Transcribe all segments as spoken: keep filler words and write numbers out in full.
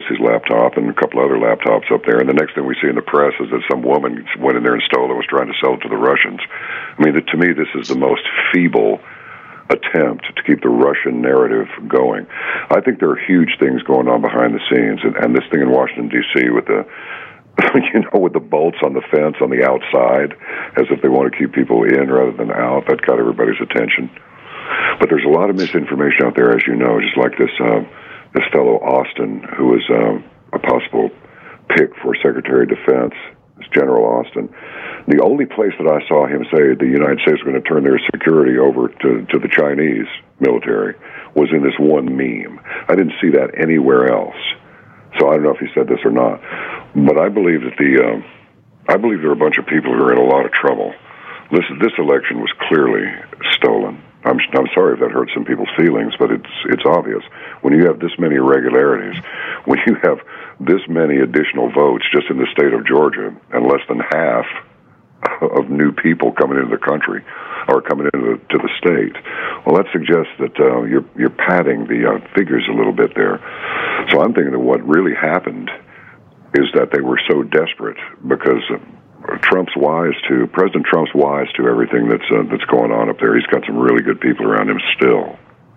Pelosi's laptop and a couple other laptops up there. And the next thing we see in the press is that some woman went in there and stole it, was trying to sell it to the Russians. I mean, to me, this is the most feeble attempt to keep the Russian narrative going. I think there are huge things going on behind the scenes, and, and this thing in Washington, D C with the, you know, with the bolts on the fence on the outside, as if they want to keep people in rather than out, that got everybody's attention. But there's a lot of misinformation out there, as you know, just like this uh, this fellow Austin, who was um, a possible pick for Secretary of Defense, this General Austin. The only place that I saw him say the United States was going to turn their security over to, to the Chinese military was in this one meme. I didn't see that anywhere else. So I don't know if he said this or not. But I believe that the um, I believe there are a bunch of people who are in a lot of trouble. This this election was clearly stolen. I'm I'm sorry if that hurts some people's feelings, but it's it's obvious. When you have this many irregularities, when you have this many additional votes just in the state of Georgia, and less than half of new people coming into the country or coming into the, to the state, well, that suggests that uh, you're you're padding the uh, figures a little bit there. So I'm thinking that what really happened is that they were so desperate because uh, Trump's wise to President Trump's wise to everything that's uh, that's going on up there. He's got some really good people around him still.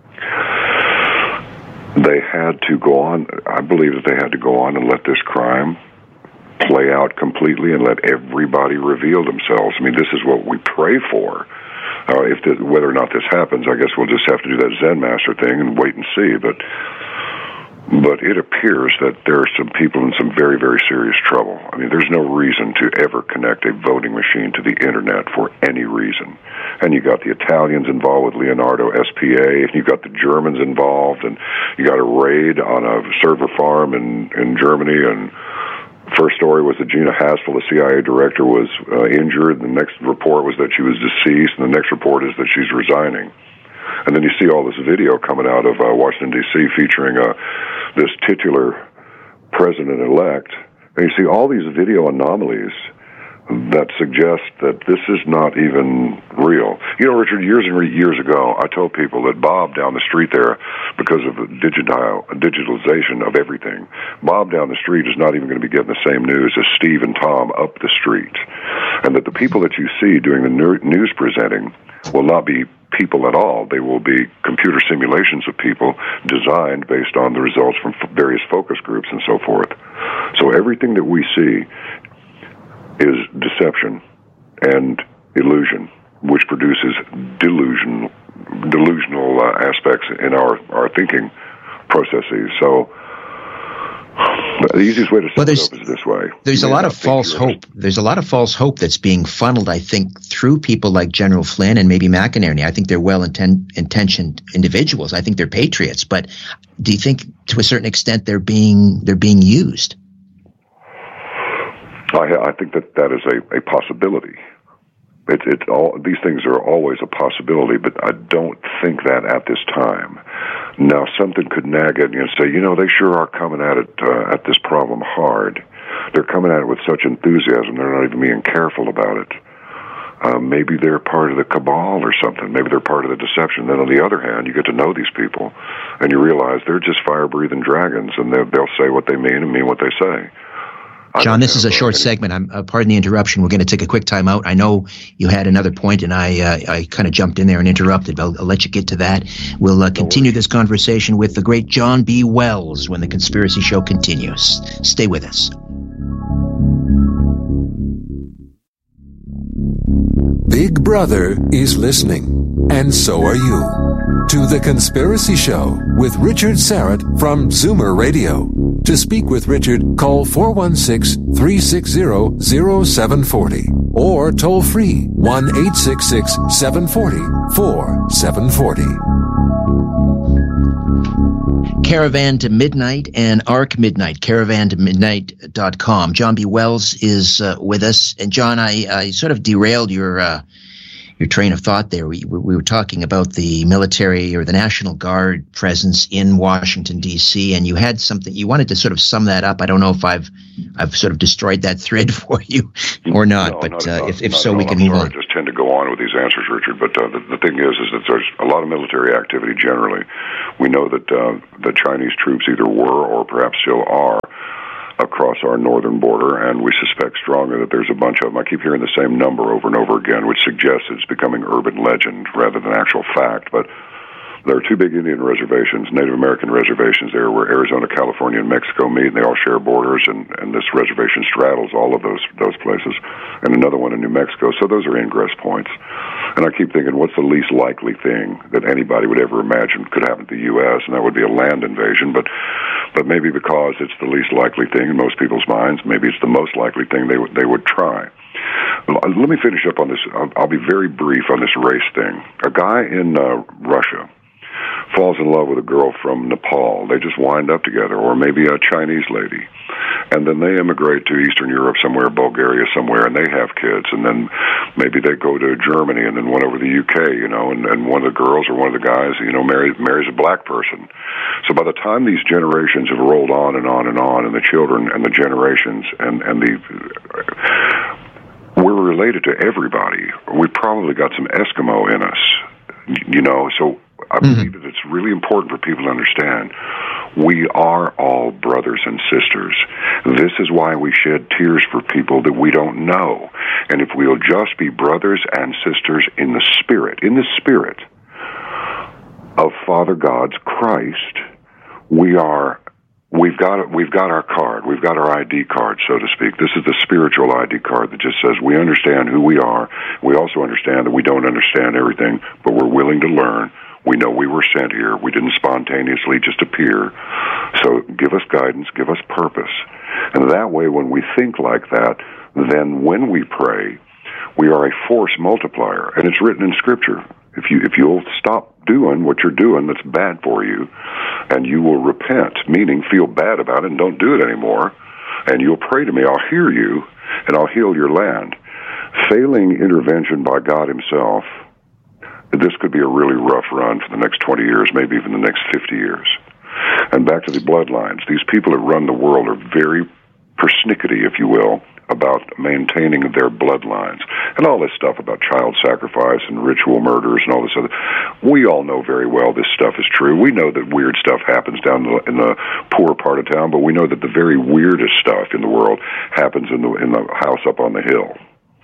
They had to go on. I believe that they had to go on and let this crime play out completely and let everybody reveal themselves. I mean, this is what we pray for. Uh, if the, whether or not this happens, I guess we'll just have to do that Zen Master thing and wait and see. But but it appears that there are some people in some very, very serious trouble. I mean, there's no reason to ever connect a voting machine to the Internet for any reason. And you got the Italians involved with Leonardo S P A, and you got the Germans involved, and you got a raid on a server farm in, in Germany, and first story was that Gina Haspel, the C I A director, was uh, injured. The next report was that she was deceased, and the next report is that she's resigning. And then you see all this video coming out of uh, Washington, D C featuring uh, this titular president-elect, and you see all these video anomalies that suggest that this is not even real. You know, Richard, years and years ago, I told people that Bob down the street there, because of the digital, digitalization of everything, Bob down the street is not even going to be getting the same news as Steve and Tom up the street. And that the people that you see doing the news presenting will not be people at all. They will be computer simulations of people designed based on the results from various focus groups and so forth. So everything that we see is deception and illusion, which produces delusion, delusional uh, aspects in our, our thinking processes. So the easiest way to sum well, it up is this way. There's a lot of false hope. There's a lot of false hope that's being funneled, I think, through people like General Flynn and maybe McInerney. I think they're well-intentioned individuals. I think they're patriots. But do you think, to a certain extent, they're being they're being used? I, I think that that is a, a possibility. It's it's all these things are always a possibility, but I don't think that at this time. Now, something could nag at you and say, you know, they sure are coming at it uh, at this problem hard. They're coming at it with such enthusiasm. They're not even being careful about it. Uh, maybe they're part of the cabal or something. Maybe they're part of the deception. Then, on the other hand, you get to know these people, and you realize they're just fire-breathing dragons, and they'll say what they mean and mean what they say. John, this is a short segment. I'm uh, pardon the interruption. We're going to take a quick time out. I know you had another point, and I uh, I kind of jumped in there and interrupted. But I'll, I'll let you get to that. We'll uh, continue this conversation with the great John B. Wells when the Conspiracy Show continues. Stay with us. Big Brother is listening, and so are you, to The Conspiracy Show with Richard Syrett from Zoomer Radio. To speak with Richard, call four one six, three six zero, zero seven four zero or toll free one eight six six, seven four zero, four seven four zero. Caravan to Midnight and Arc Midnight, caravan to midnight dot com. John B. Wells is uh, with us. And John, I, I sort of derailed your uh, your train of thought there. We, we were talking about the military or the National Guard presence in Washington, D C, and you had something, you wanted to sort of sum that up. I don't know if I've I've sort of destroyed that thread for you or not, no, but not uh, all, if, if not so, we can I'm move sorry, on. I just tend to go on with these answers, Richard, but uh, the, the thing is, is that there's a lot of military activity generally. We know that uh, the Chinese troops either were or perhaps still are across our northern border, and we suspect strongly that there's a bunch of them. I keep hearing the same number over and over again, which suggests it's becoming urban legend rather than actual fact. But there are two big Indian reservations, Native American reservations there, where Arizona, California, and Mexico meet, and they all share borders, and, and this reservation straddles all of those those places, and another one in New Mexico. So those are ingress points. And I keep thinking, what's the least likely thing that anybody would ever imagine could happen to the U S? And that would be a land invasion. But but maybe because it's the least likely thing in most people's minds, maybe it's the most likely thing they would they would try. Let me finish up on this. I'll, I'll be very brief on this race thing. A guy in uh, Russia falls in love with a girl from Nepal. They just wind up together, or maybe a Chinese lady. And then they immigrate to Eastern Europe somewhere, Bulgaria somewhere, and they have kids. And then maybe they go to Germany and then one over the U K, you know, and, and one of the girls or one of the guys, you know, marries, marries a black person. So by the time these generations have rolled on and on and on, and the children and the generations and, and the... we're related to everybody. We probably got some Eskimo in us, you know, so I believe mm-hmm. that it's really important for people to understand we are all brothers and sisters. This is why we shed tears for people that we don't know. And if we'll just be brothers and sisters in the spirit, in the spirit of Father God's Christ, we are We've got we've got our card. We've got our I D card, so to speak. This is the spiritual I D card that just says we understand who we are. We also understand that we don't understand everything, but we're willing to learn. We know we were sent here. We didn't spontaneously just appear. So give us guidance, give us purpose. And that way, when we think like that, then when we pray, we are a force multiplier. And it's written in Scripture. If you if you'll stop doing what you're doing that's bad for you, and you will repent, meaning feel bad about it and don't do it anymore, and you'll pray to me, I'll hear you, and I'll heal your land. Failing intervention by God Himself, this could be a really rough run for the next twenty years, maybe even the next fifty years. And back to the bloodlines. These people that run the world are very persnickety, if you will, about maintaining their bloodlines. And all this stuff about child sacrifice and ritual murders and all this other. We all know very well this stuff is true. We know that weird stuff happens down in the poor part of town, but we know that the very weirdest stuff in the world happens in the in the house up on the hill.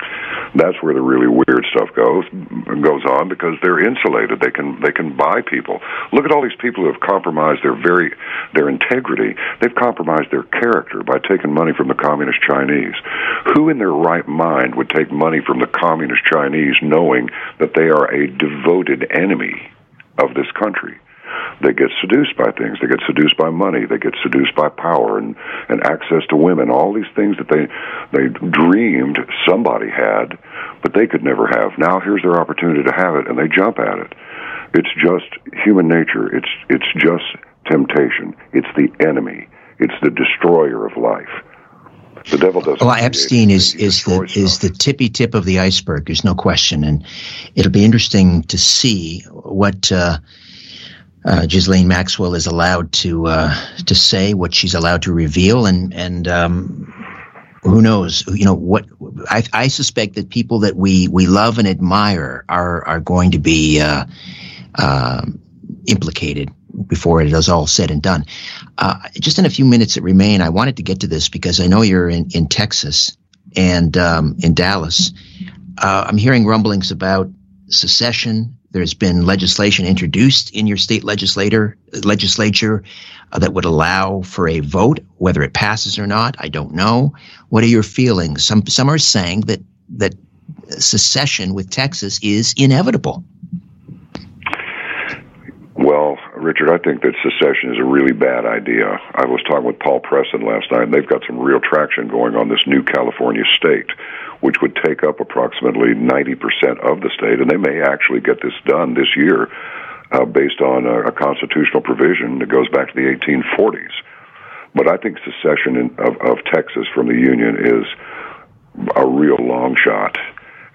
That's where the really weird stuff goes goes on because they're insulated. They can they can buy people. Look at all these people who have compromised their very their integrity. They've compromised their character by taking money from the communist Chinese. Who in their right mind would take money from the communist Chinese knowing that they are a devoted enemy of this country? They get seduced by things. They get seduced by money. They get seduced by power and, and access to women. All these things that they they dreamed somebody had, but they could never have. Now here's their opportunity to have it, and they jump at it. It's just human nature. It's it's just temptation. It's the enemy. It's the destroyer of life. The devil doesn't. Well, Epstein is is the stuff. is the tippy tip of the iceberg. There's no question, and it'll be interesting to see what. Uh, Uh, Ghislaine Maxwell is allowed to uh, to say, what she's allowed to reveal, and and um, who knows? You know what? I, I suspect that people that we, we love and admire are are going to be uh, uh, implicated before it is all said and done. Uh, just in a few minutes that remain, I wanted to get to this because I know you're in, in Texas and um, in Dallas. Uh, I'm hearing rumblings about secession. There's been legislation introduced in your state legislator legislature uh, that would allow for a vote, whether it passes or not. I don't know. What are your feelings? Some some are saying that that secession with Texas is inevitable. Well, Richard, I think that secession is a really bad idea. I was talking with Paul Preston last night, and they've got some real traction going on this new California state, which would take up approximately ninety percent of the state, and they may actually get this done this year uh, based on a, a constitutional provision that goes back to the eighteen forties. But I think secession in, of, of Texas from the Union is a real long shot.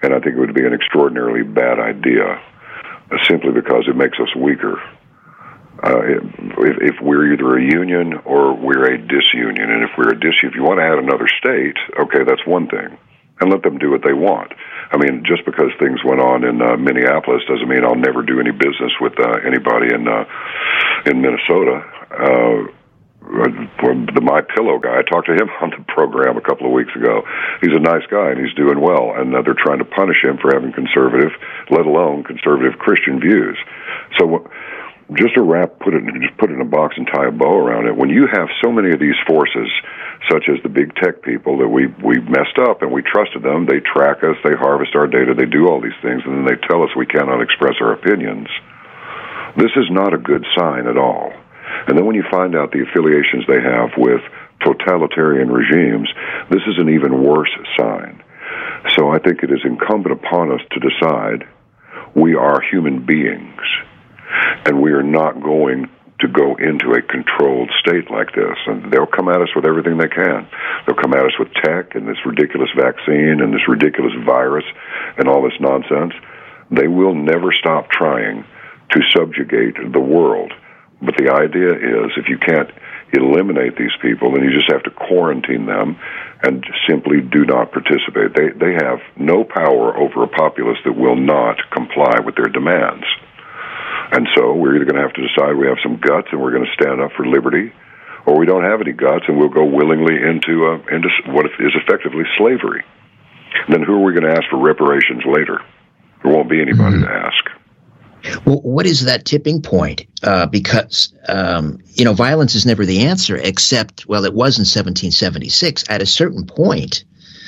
And I think it would be an extraordinarily bad idea, uh, simply because it makes us weaker. Uh, if, if we're either a union or we're a disunion, and if we're a disunion, if you want to add another state, okay, that's one thing, and let them do what they want. I mean, just because things went on in uh, Minneapolis doesn't mean I'll never do any business with uh, anybody in uh, in Minnesota. Uh, the My Pillow guy, I talked to him on the program a couple of weeks ago. He's a nice guy, and he's doing well, and uh, they're trying to punish him for having conservative, let alone conservative Christian views. So, just to wrap, put it, just put it in a box and tie a bow around it. When you have so many of these forces, such as the big tech people that we we messed up and we trusted them, they track us, they harvest our data, they do all these things, and then they tell us we cannot express our opinions. This is not a good sign at all. And then when you find out the affiliations they have with totalitarian regimes, this is an even worse sign. So I think it is incumbent upon us to decide we are human beings, and we are not going to go into a controlled state like this. And they'll come at us with everything they can. They'll come at us with tech and this ridiculous vaccine and this ridiculous virus and all this nonsense. They will never stop trying to subjugate the world. But the idea is, if you can't eliminate these people, then you just have to quarantine them and simply do not participate. They they have no power over a populace that will not comply with their demands. And so we're either going to have to decide we have some guts and we're going to stand up for liberty, or we don't have any guts and we'll go willingly into uh, into what is effectively slavery. And then who are we going to ask for reparations later? There won't be anybody mm-hmm. to ask. Well, what is that tipping point? Uh, because, um, you know, violence is never the answer, except, well, it was in seventeen seventy-six. At a certain point,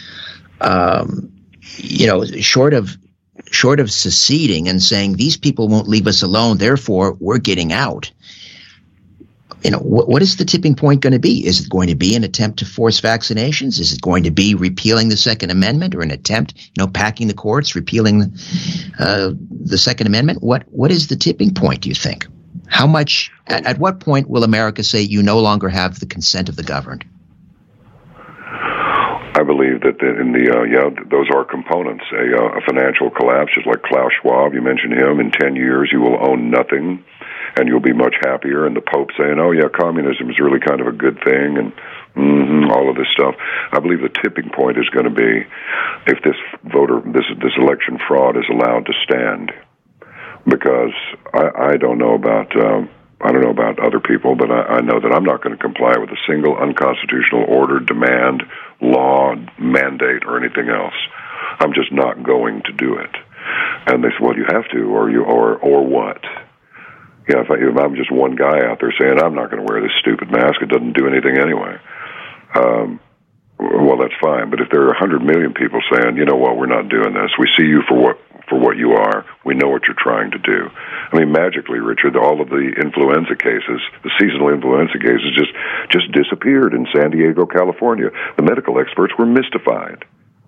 um, you know, short of short of seceding and saying these people won't leave us alone, therefore we're getting out. You know, what, what is the tipping point going to be? Is it going to be an attempt to force vaccinations? Is it going to be repealing the Second Amendment, or an attempt, you know, packing the courts, repealing uh, the Second Amendment? What What is the tipping point, do you think? How much, at, at what point will America say you no longer have the consent of the governed? I believe that in the, uh, yeah, those are components. A, uh, a financial collapse, just like Klaus Schwab, you mentioned him, in ten years you will own nothing, and you'll be much happier. And the Pope saying, oh, yeah, communism is really kind of a good thing, and mm-hmm, all of this stuff. I believe the tipping point is going to be if this voter, this this election fraud is allowed to stand. Because I, I don't know about um, I don't know about other people, but I, I know that I'm not going to comply with a single unconstitutional order, demand, law, mandate, or anything else. I'm just not going to do it. And they said, well, you have to, or you, or or what? Yeah, if, I, if I'm just one guy out there saying I'm not going to wear this stupid mask, it doesn't do anything anyway. Um, well, that's fine. But if there are a hundred million people saying, you know what, we're not doing this. We see you for what for what you are. We know what you're trying to do. I mean, magically, Richard, all of the influenza cases, the seasonal influenza cases, just just disappeared in San Diego, California. The medical experts were mystified.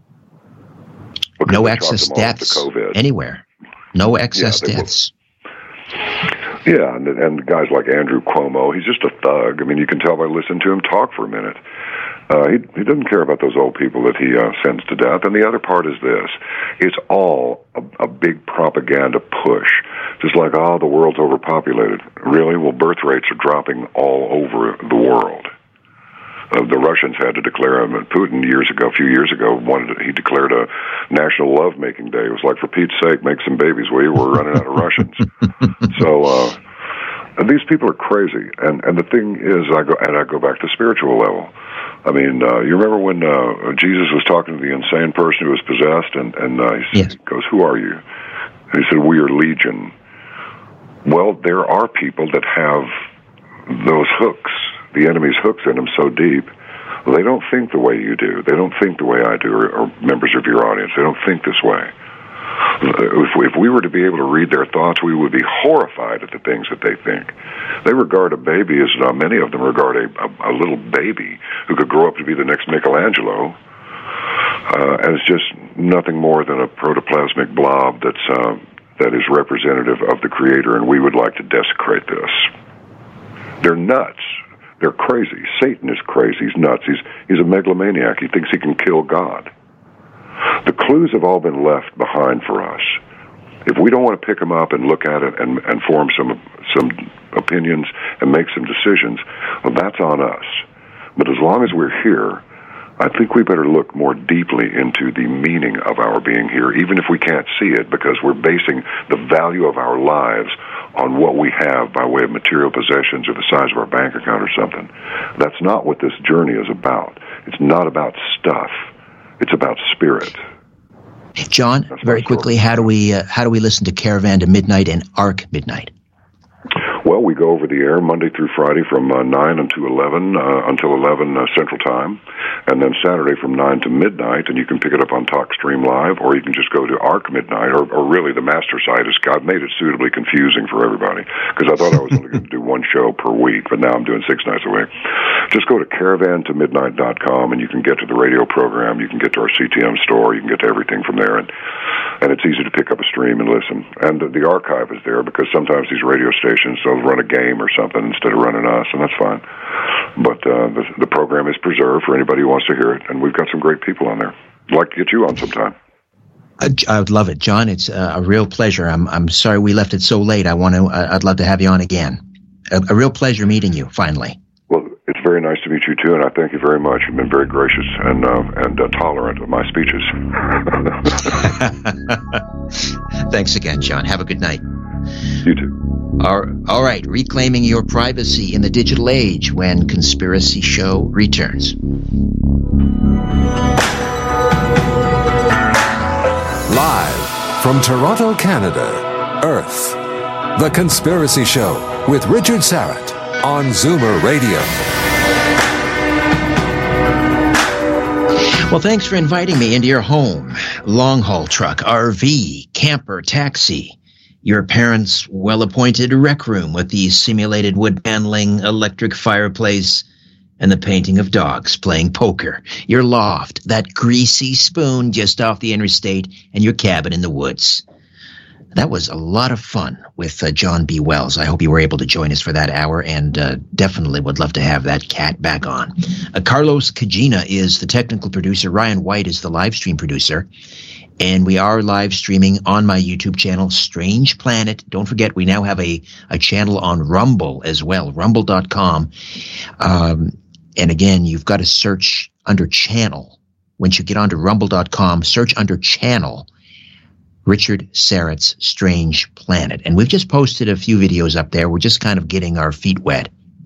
No excess deaths anywhere. No excess yeah, deaths. Were, yeah, and, and guys like Andrew Cuomo, he's just a thug. I mean, you can tell by listening to him talk for a minute. Uh, he, he doesn't care about those old people that he uh, sends to death. And the other part is this. It's all a, a big propaganda push. Just like, oh, the world's overpopulated. Really? Well, birth rates are dropping all over the world. Uh, the Russians had to declare, um, Putin years ago, a few years ago, wanted to, he declared a National Love-Making Day. It was like, for Pete's sake, make some babies, will you? We're running out of Russians. So, uh, and these people are crazy. And, and the thing is, I go, and I go back to spiritual level. I mean, uh, you remember when uh, Jesus was talking to the insane person who was possessed, and, and uh, he yes. goes, who are you? And he said, we are Legion. Well, there are people that have those hooks, the enemy's hooks in them so deep, they don't think the way you do. They don't think the way I do, or, or members of your audience. They don't think this way. If we, if we were to be able to read their thoughts, we would be horrified at the things that they think. They regard a baby as uh, many of them regard a, a, a little baby who could grow up to be the next Michelangelo, uh, as just nothing more than a protoplasmic blob that's uh, that is representative of the Creator, and we would like to desecrate this. They're nuts. They're crazy. Satan is crazy. He's nuts. He's he's a megalomaniac. He thinks he can kill God. The clues have all been left behind for us. If we don't want to pick them up and look at it and, and form some some opinions and make some decisions, well, that's on us. But as long as we're here, I think we better look more deeply into the meaning of our being here, even if we can't see it, because we're basing the value of our lives on what we have by way of material possessions or the size of our bank account or something. That's not what this journey is about. It's not about stuff. It's about spirit. John, That's very quickly, how do we uh, how do we listen to Caravan to Midnight and Arc Midnight? Well, we go over the air Monday through Friday from uh, nine until eleven, uh, until eleven uh, Central Time, and then Saturday from nine to midnight, and you can pick it up on TalkStream Live, or you can just go to Arc Midnight, or, or really the master site. Is, I've made it suitably confusing for everybody, because I thought I was only going to do one show per week, but now I'm doing six nights a week. Just go to caravan to midnight dot com, and you can get to the radio program, you can get to our C T M store, you can get to everything from there, and and it's easy to pick up a stream and listen. And the, the archive is there, because sometimes these radio stations, they'll run a game or something instead of running us, and that's fine. But uh, the, the program is preserved for anybody who wants to hear it, and we've got some great people on there. I'd like to get you on sometime. I, I would love it, John. It's uh, a real pleasure. I'm I'm sorry we left it so late. I want to. I'd love to have you on again. A, a real pleasure meeting you finally. Well, it's very nice to meet you too, and I thank you very much. You've been very gracious and uh, and uh, tolerant of my speeches. Thanks again, John. Have a good night. You too. All, all right, reclaiming your privacy in the digital age when Conspiracy Show returns. Live from Toronto, Canada, Earth, The Conspiracy Show with Richard Syrett on Zoomer Radio. Well, thanks for inviting me into your home. Long-haul truck, R V, camper, taxi. Your parents' well-appointed rec room with the simulated wood paneling, electric fireplace, and the painting of dogs playing poker. Your loft, that greasy spoon just off the interstate, and your cabin in the woods. That was a lot of fun with uh, John B. Wells. I hope you were able to join us for that hour, and uh, definitely would love to have that cat back on. Uh, Carlos Cagina is the technical producer. Ryan White is the live stream producer. And we are live streaming on my YouTube channel, Strange Planet. Don't forget, we now have a, a channel on Rumble as well, rumble dot com. Um, and again, you've got to search under channel. Once you get onto rumble dot com, search under channel, Richard Syrett's Strange Planet. And we've just posted a few videos up there. We're just kind of getting our feet wet,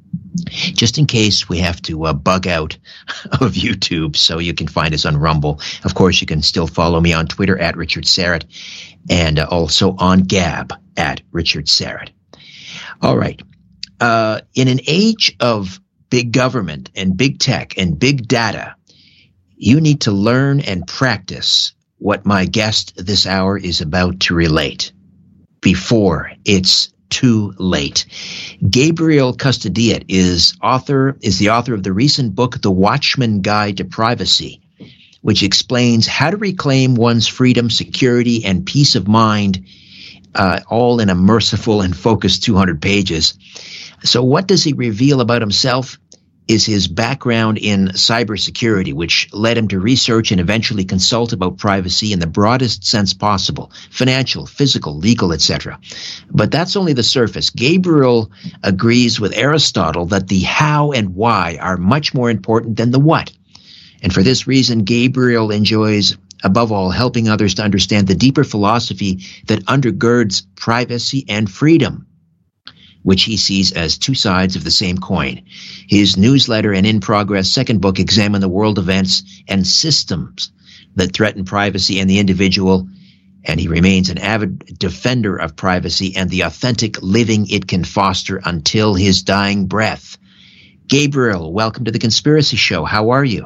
just in case we have to uh, bug out of YouTube, so you can find us on Rumble. Of course, you can still follow me on Twitter at Richard Syrett, and uh, also on Gab at Richard Syrett. All right. Uh, in an age of big government and big tech and big data, you need to learn and practice what my guest this hour is about to relate before it's too late. Gabriel Custodiet is author is the author of the recent book, The Watchman Guide to Privacy, which explains how to reclaim one's freedom, security, and peace of mind, uh, all in a merciful and focused two hundred pages. So what does he reveal about himself? Is his background in cybersecurity, which led him to research and eventually consult about privacy in the broadest sense possible, financial, physical, legal, et cetera. But that's only the surface. Gabriel agrees with Aristotle that the how and why are much more important than the what. And for this reason, Gabriel enjoys, above all, helping others to understand the deeper philosophy that undergirds privacy and freedom, which he sees as two sides of the same coin. His newsletter and In Progress second book examine the world events and systems that threaten privacy and the individual, and he remains an avid defender of privacy and the authentic living it can foster until his dying breath. Gabriel, welcome to The Conspiracy Show. How are you?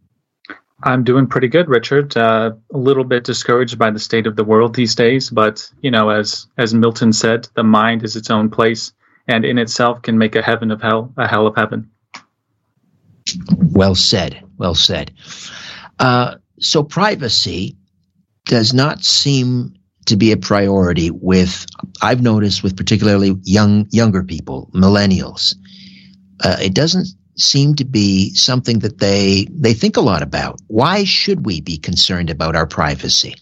I'm doing pretty good, Richard. Uh, a little bit discouraged by the state of the world these days, but, you know, as as Milton said, the mind is its own place, and in itself can make a heaven of hell, a hell of heaven. Well said. Well said. Uh, so privacy does not seem to be a priority with, I've noticed with particularly young younger people, millennials. Uh, it doesn't seem to be something that they they think a lot about. Why should we be concerned about our privacy?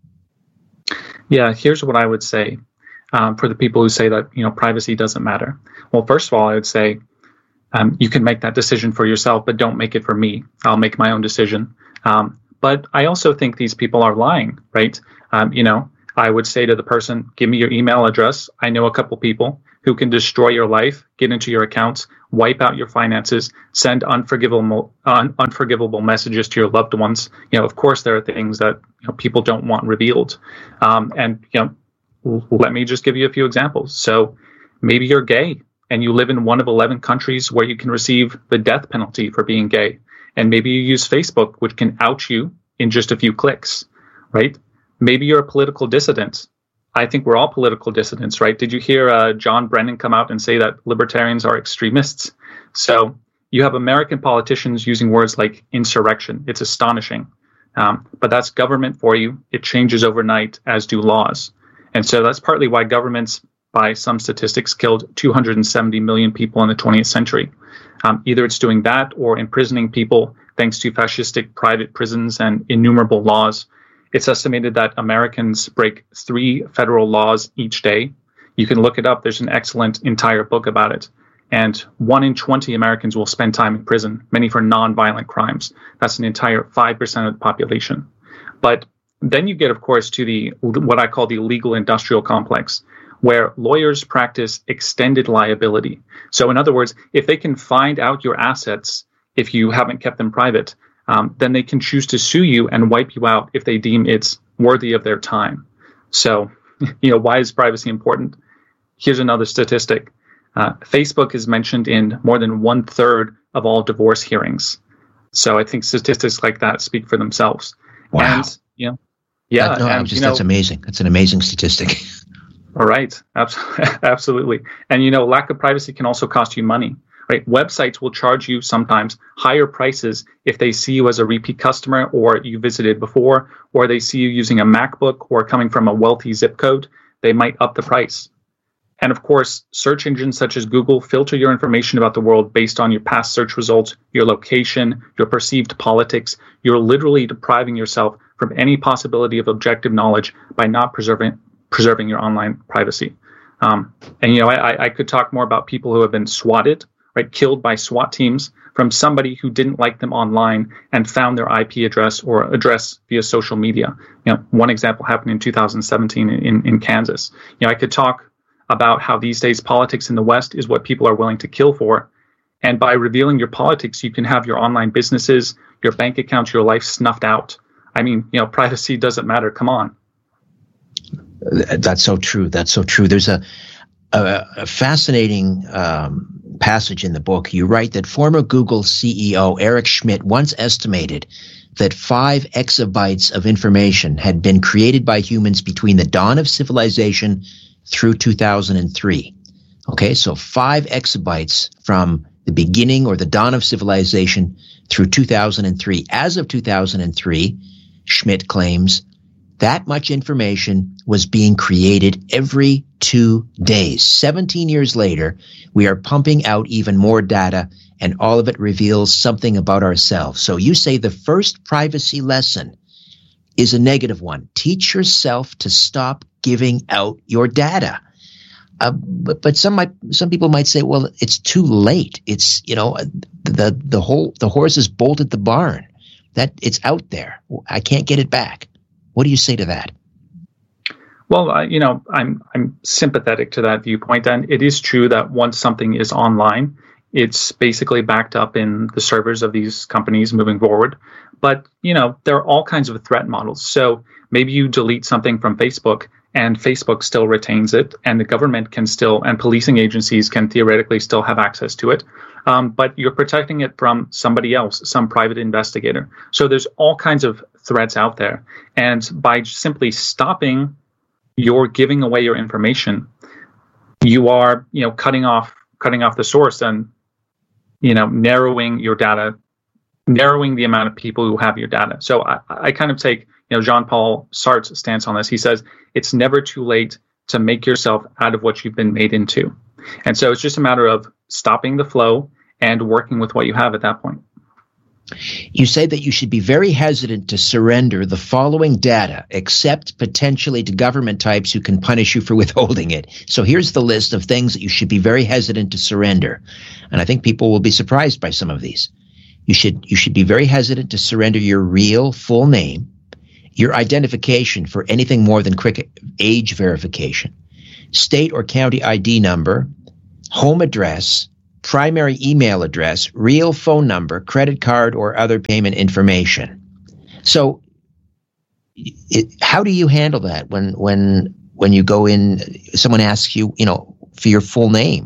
Yeah, here's what I would say um, for the people who say that, you know, privacy doesn't matter. Well, first of all, I would say um, you can make that decision for yourself, but don't make it for me. I'll make my own decision. Um, but I also think these people are lying, right? Um, you know, I would say to the person, give me your email address. I know a couple people who can destroy your life, get into your accounts, wipe out your finances, send unforgivable un- unforgivable messages to your loved ones. You know, of course, there are things that, you know, people don't want revealed. Um, and, you know, let me just give you a few examples. So maybe you're gay and you live in one of eleven countries where you can receive the death penalty for being gay. And maybe you use Facebook, which can out you in just a few clicks, right? Maybe you're a political dissident. I think we're all political dissidents, right? Did you hear uh, John Brennan come out and say that libertarians are extremists? So you have American politicians using words like insurrection. It's astonishing. Um, but that's government for you. It changes overnight, as do laws. And so that's partly why governments, by some statistics, killed two hundred seventy million people in the twentieth century. Um, either it's doing that or imprisoning people thanks to fascistic private prisons and innumerable laws. It's estimated that Americans break three federal laws each day. You can look it up. There's an excellent entire book about it. And one in twenty Americans will spend time in prison, many for nonviolent crimes. That's an entire five percent of the population. But then you get, of course, to the what I call the legal industrial complex, where lawyers practice extended liability. So in other words, if they can find out your assets, if you haven't kept them private, Um, then they can choose to sue you and wipe you out if they deem it's worthy of their time. So, you know, why is privacy important? Here's another statistic. Uh, Facebook is mentioned in more than one third of all divorce hearings. So I think statistics like that speak for themselves. Wow. And, you know, yeah. That, no, and, just, you know, that's amazing. That's an amazing statistic. All right. Absolutely. And, you know, lack of privacy can also cost you money. Right? Websites will charge you sometimes higher prices if they see you as a repeat customer or you visited before, or they see you using a MacBook or coming from a wealthy zip code. They might up the price. And of course, search engines such as Google filter your information about the world based on your past search results, your location, your perceived politics. You're literally depriving yourself from any possibility of objective knowledge by not preserving preserving your online privacy. Um, and, you know, I, I could talk more about people who have been swatted, right, killed by SWAT teams from somebody who didn't like them online and found their I P address or address via social media. You know, one example happened in two thousand seventeen in, in Kansas. You know, I could talk about how these days politics in the West is what people are willing to kill for. And by revealing your politics, you can have your online businesses, your bank accounts, your life snuffed out. I mean, you know, privacy doesn't matter. Come on. That's so true. That's so true. There's a, a, a fascinating um, passage in the book. You write that former Google C E O Eric Schmidt once estimated that five exabytes of information had been created by humans between the dawn of civilization through two thousand three. Okay, so five exabytes from the beginning or the dawn of civilization through two thousand three. As of two thousand three, Schmidt claims that much information was being created every two days. seventeen years later, we are pumping out even more data, and all of it reveals something about ourselves. So you say the first privacy lesson is a negative one. Teach yourself to stop giving out your data. Uh, but, but some might, some people might say, well, it's too late. It's, you know, the the whole the horse has bolted the barn. That it's out there. I can't get it back. What do you say to that? Well, uh, you know, I'm I'm sympathetic to that viewpoint, and it is true that once something is online, it's basically backed up in the servers of these companies moving forward. But, you know, there are all kinds of threat models. So maybe you delete something from Facebook and Facebook still retains it, and the government can still, and policing agencies can theoretically still have access to it. Um, but you're protecting it from somebody else, some private investigator. So there's all kinds of threats out there. And by simply stopping your giving away your information, you are, you know, cutting off, cutting off the source and, you know, narrowing your data, narrowing the amount of people who have your data. So I, I kind of take, you know, Jean-Paul Sartre's stance on this. He says it's never too late to make yourself out of what you've been made into. And so it's just a matter of stopping the flow and working with what you have at that point. You say that you should be very hesitant to surrender the following data, except potentially to government types who can punish you for withholding it. So here's the list of things that you should be very hesitant to surrender. And I think people will be surprised by some of these. You should, you should be very hesitant to surrender your real full name, your identification for anything more than quick age verification, state or county I D number, home address, primary email address, real phone number, credit card, or other payment information. So it, how do you handle that when when when you go in, someone asks you, you know, for your full name?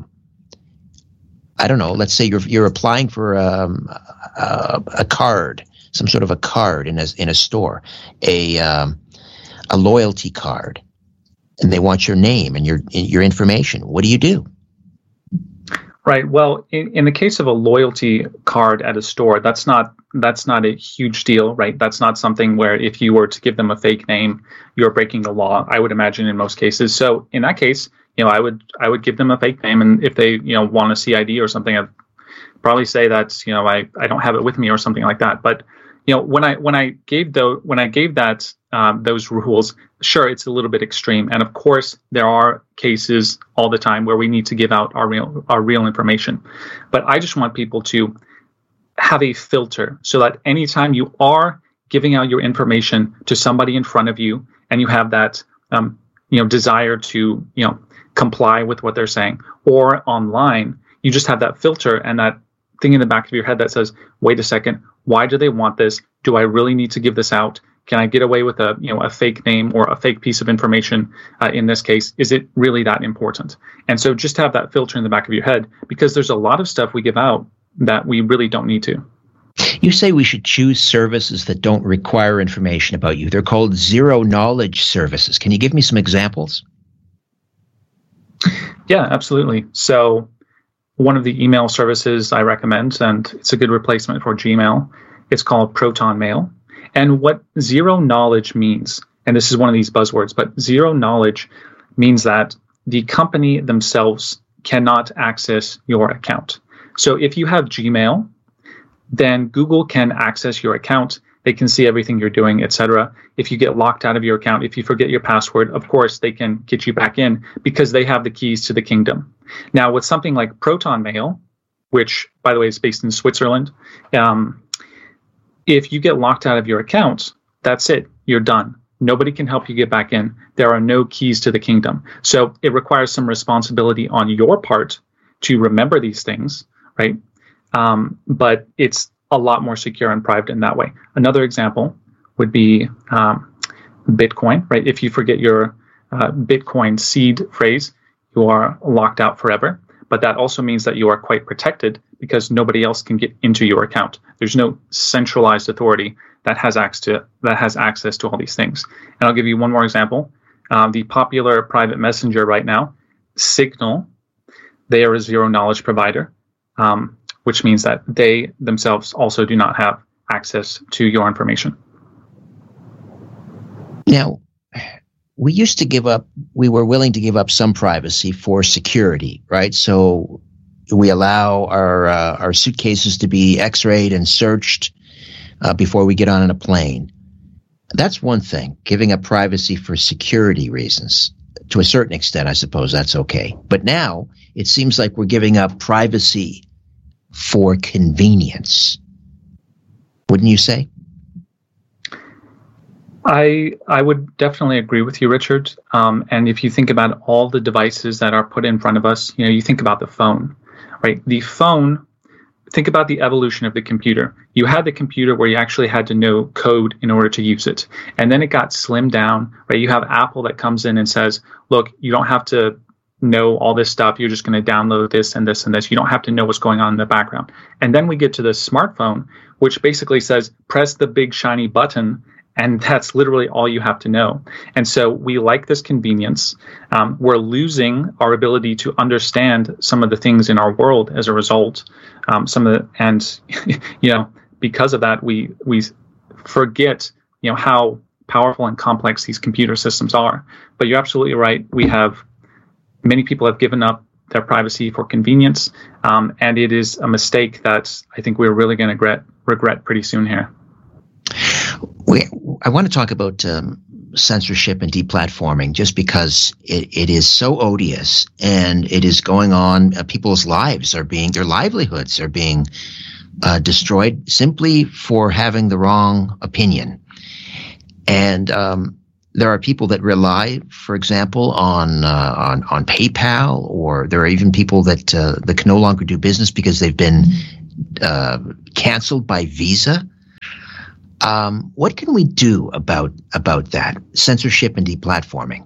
I don't know, let's say you're you're applying for um, a, a card, some sort of a card in a, in a store, a um, a loyalty card, and they want your name and your your information. What do you do? Right. Well, in, in the case of a loyalty card at a store, that's not that's not a huge deal, right? That's not something where if you were to give them a fake name, you're breaking the law, I would imagine, in most cases. So in that case, you know, I would I would give them a fake name, and if they, you know, want to see I D or something, I'd probably say that, you know, I, I don't have it with me or something like that. But you know, when I when I gave the when I gave that um, those rules, sure, it's a little bit extreme, and of course there are cases all the time where we need to give out our real our real information. But I just want people to have a filter so that anytime you are giving out your information to somebody in front of you, and you have that um, you know desire to you know comply with what they're saying, or online, you just have that filter and that thing in the back of your head that says, wait a second, why do they want this? Do I really need to give this out? Can I get away with a you know a fake name or a fake piece of information uh, in this case? Is it really that important? And so just have that filter in the back of your head, because there's a lot of stuff we give out that we really don't need to. You say we should choose services that don't require information about you. They're called zero knowledge services. Can you give me some examples? Yeah, absolutely. So one of the email services I recommend, and it's a good replacement for Gmail, it's called Proton Mail. And what zero knowledge means, and this is one of these buzzwords, but zero knowledge means that the company themselves cannot access your account. So if you have Gmail, then Google can access your account. They can see everything you're doing, et cetera. If you get locked out of your account, if you forget your password, of course, they can get you back in because they have the keys to the kingdom. Now, with something like Proton Mail, which, by the way, is based in Switzerland, um, if you get locked out of your account, that's it. You're done. Nobody can help you get back in. There are no keys to the kingdom. So it requires some responsibility on your part to remember these things, right? Um, but it's a lot more secure and private in that way. Another example would be um, Bitcoin, right? If you forget your uh, Bitcoin seed phrase, you are locked out forever. But that also means that you are quite protected because nobody else can get into your account. There's no centralized authority that has access to that has access to all these things. And I'll give you one more example. Um, the popular private messenger right now, Signal, they are a zero knowledge provider, um, which means that they themselves also do not have access to your information. Now, we used to give up, we were willing to give up some privacy for security, right? So we allow our uh, our suitcases to be x-rayed and searched uh, before we get on a plane. That's one thing, giving up privacy for security reasons. To a certain extent, I suppose that's okay. But now it seems like we're giving up privacy for convenience. Wouldn't you say? I I would definitely agree with you, Richard. Um, and if you think about all the devices that are put in front of us, you know, you think about the phone, right? The phone, think about the evolution of the computer. You had the computer where you actually had to know code in order to use it. And then it got slimmed down, right? You have Apple that comes in and says, look, you don't have to know all this stuff. You're just going to download this and this and this. You don't have to know what's going on in the background. And then we get to the smartphone, which basically says, press the big shiny button. And that's literally all you have to know. And so we like this convenience. Um, we're losing our ability to understand some of the things in our world as a result. Um, some of the, and you know, because of that, we we forget, you know, how powerful and complex these computer systems are. But you're absolutely right. We have many people have given up their privacy for convenience, um, and it is a mistake that I think we're really going to regret regret pretty soon here. We, I want to talk about um, censorship and deplatforming, just because it, it is so odious, and it is going on. Uh, people's lives are being, their livelihoods are being uh, destroyed simply for having the wrong opinion. And um, there are people that rely, for example, on uh, on on PayPal, or there are even people that uh, that can no longer do business because they've been uh, canceled by Visa. Um, what can we do about about that censorship and deplatforming?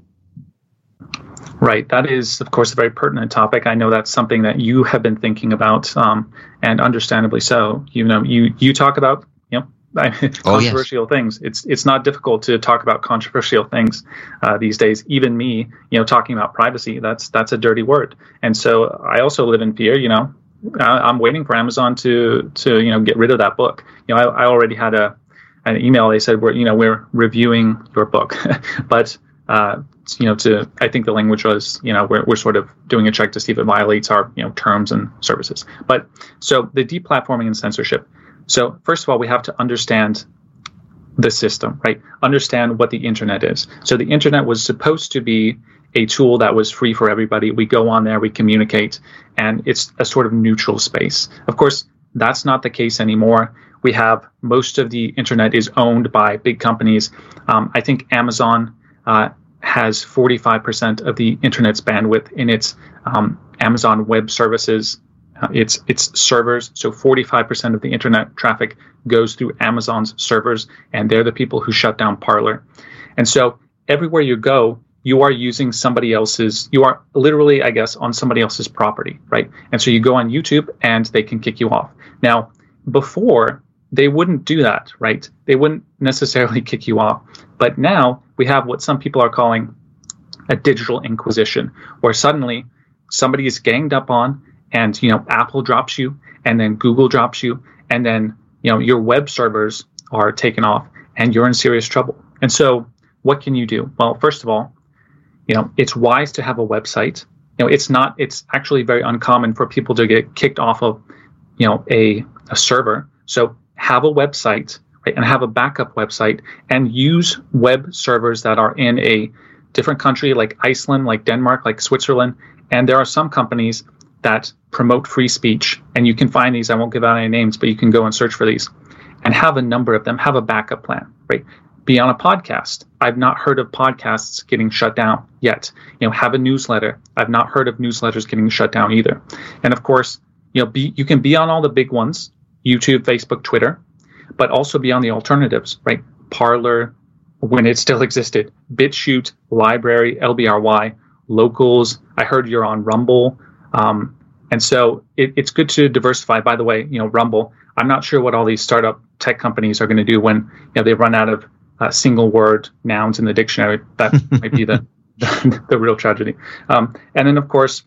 Right. That is, of course, a very pertinent topic. I know that's something that you have been thinking about, um, and understandably so. You know, you you talk about you know controversial oh, yes. things. It's it's not difficult to talk about controversial things uh, these days. Even me, you know, talking about privacy, that's that's a dirty word. And so I also live in fear. You know, I, I'm waiting for Amazon to to you know get rid of that book. You know, I, I already had a an email. They said we're you know we're reviewing your book, but uh, you know to I think the language was you know we're we're sort of doing a check to see if it violates our you know terms and services. But so the deplatforming and censorship. So first of all, we have to understand the system, right? Understand what the internet is. So the internet was supposed to be a tool that was free for everybody. We go on there, we communicate, and it's a sort of neutral space. Of course, that's not the case anymore. We have most of the internet is owned by big companies. Um, I think Amazon uh, has forty-five percent of the internet's bandwidth in its um, Amazon Web Services. Uh, it's its servers. So forty-five percent of the internet traffic goes through Amazon's servers, and they're the people who shut down Parler. And so everywhere you go, you are using somebody else's, you are literally, I guess, on somebody else's property, right? And so you go on YouTube and they can kick you off. Now, before, they wouldn't do that, right? They wouldn't necessarily kick you off. But now we have what some people are calling a digital inquisition, where suddenly somebody is ganged up on, and, you know, Apple drops you, and then Google drops you, and then, you know, your web servers are taken off, and you're in serious trouble. And so what can you do? Well, first of all, you know, it's wise to have a website. You know, it's not, it's actually very uncommon for people to get kicked off of, you know, a, a server. So have a website, right, and have a backup website, and use web servers that are in a different country, like Iceland, like Denmark, like Switzerland. And there are some companies that promote free speech, and you can find these. I won't give out any names, but you can go and search for these, and have a number of them. Have a backup plan, right? Be on a podcast. I've not heard of podcasts getting shut down yet. You know, have a newsletter. I've not heard of newsletters getting shut down either. And of course, you know, be you can be on all the big ones: YouTube, Facebook, Twitter, but also be on the alternatives, right? Parler, when it still existed, BitChute, Library, L B R Y, Locals. I heard you're on Rumble. Um, and so it, it's good to diversify. By the way, you know, Rumble, I'm not sure what all these startup tech companies are going to do when, you know, they run out of uh, single word nouns in the dictionary. That might be the, the, the real tragedy. Um, and then, of course,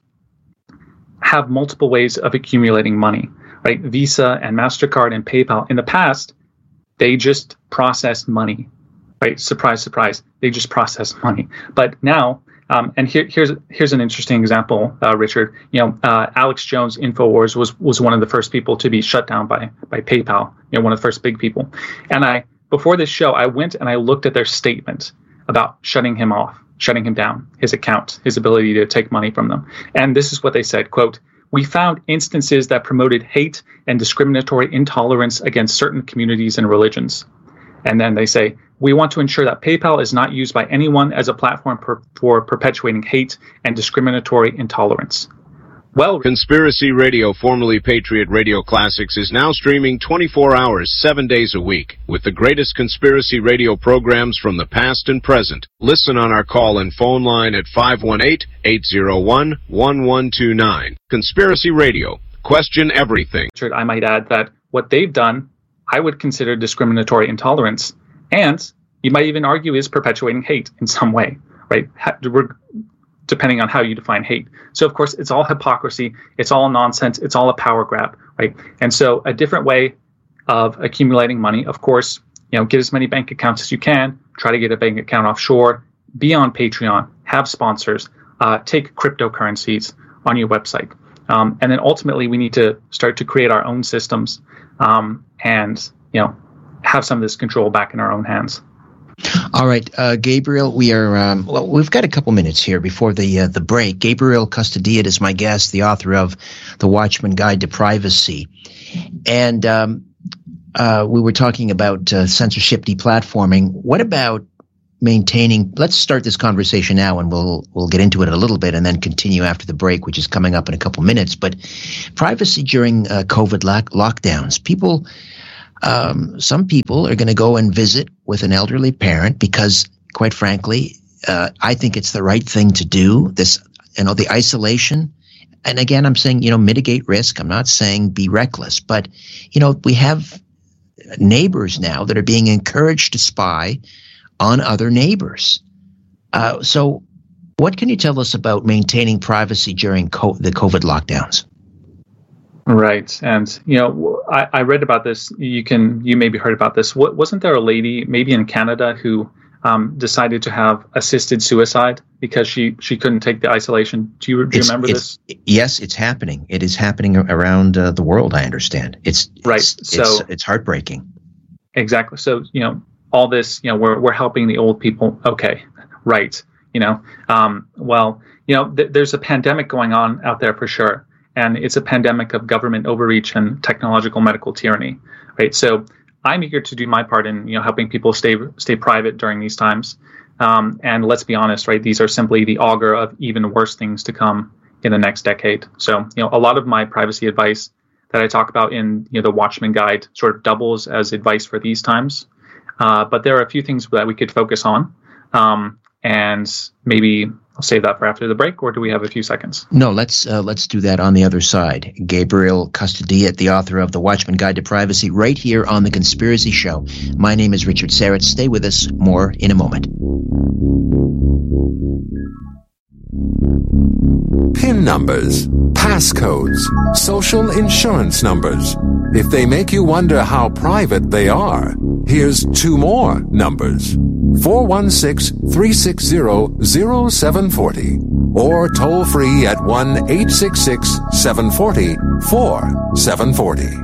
have multiple ways of accumulating money, right? Visa and MasterCard and PayPal. In the past, they just processed money, right? Surprise, surprise. They just processed money. But now, Um, and here, here's here's an interesting example, uh, Richard. You know, uh, Alex Jones, InfoWars, was was one of the first people to be shut down by by PayPal. You know, one of the first big people. And I before this show, I went and I looked at their statement about shutting him off, shutting him down, his account, his ability to take money from them. And this is what they said: "Quote: We found instances that promoted hate and discriminatory intolerance against certain communities and religions." And then they say, "We want to ensure that PayPal is not used by anyone as a platform per, for perpetuating hate and discriminatory intolerance." Well, Conspiracy Radio, formerly Patriot Radio Classics, is now streaming twenty-four hours, seven days a week, with the greatest conspiracy radio programs from the past and present. Listen on our call and phone line at five one eight, eight zero one, one one two nine. Conspiracy Radio. Question everything. I might add that what they've done, I would consider discriminatory intolerance, and you might even argue is perpetuating hate in some way, right? Depending on how you define hate. So, of course, it's all hypocrisy. It's all nonsense. It's all a power grab, right? And so a different way of accumulating money, of course, you know, get as many bank accounts as you can. Try to get a bank account offshore. Be on Patreon. Have sponsors. Uh, take cryptocurrencies, on your website. Um, and then ultimately, we need to start to create our own systems um, and, you know, have some of this control back in our own hands. All right, uh, Gabriel, we are, um, well, we've got a couple minutes here before the uh, the break. Gabriel Custodiet is my guest, the author of The Watchman Guide to Privacy. And um, uh, we were talking about uh, censorship deplatforming. What about maintaining, let's start this conversation now and we'll we'll get into it a little bit and then continue after the break, which is coming up in a couple minutes. But privacy during uh, COVID lock- lockdowns, people... Um, some people are going to go and visit with an elderly parent because, quite frankly, uh, I think it's the right thing to do. This, you know, the isolation. And again, I'm saying, you know, mitigate risk. I'm not saying be reckless, but, you know, we have neighbors now that are being encouraged to spy on other neighbors. Uh, so what can you tell us about maintaining privacy during co- the COVID lockdowns? Right. And, you know, I, I read about this. You can, you maybe heard about this. What, wasn't there a lady, maybe in Canada, who um, decided to have assisted suicide because she, she couldn't take the isolation? Do you, do you it's, remember it's, this? Yes, it's happening. It is happening around uh, the world, I understand. It's, right. It's, so it's, it's heartbreaking. Exactly. So, you know, all this, you know, we're, we're helping the old people. Okay. Right. You know, um, well, you know, th- there's a pandemic going on out there for sure. And it's a pandemic of government overreach and technological medical tyranny, right? So I'm eager to do my part in, you know, helping people stay stay private during these times. Um, and let's be honest, right? These are simply the augur of even worse things to come in the next decade. So, you know, a lot of my privacy advice that I talk about in, you know, the Watchman Guide sort of doubles as advice for these times. Uh, but there are a few things that we could focus on, um, and maybe I'll save that for after the break, or do we have a few seconds? No, let's uh, let's do that on the other side. Gabriel Custodiet, the author of The Watchman Guide to Privacy, right here on The Conspiracy Show. My name is Richard Syrett. Stay with us. More in a moment. PIN numbers, passcodes, social insurance numbers. If they make you wonder how private they are, here's two more numbers. four one six, three six zero, zero seven four zero or toll free at one eight six six, seven four zero, four seven four zero.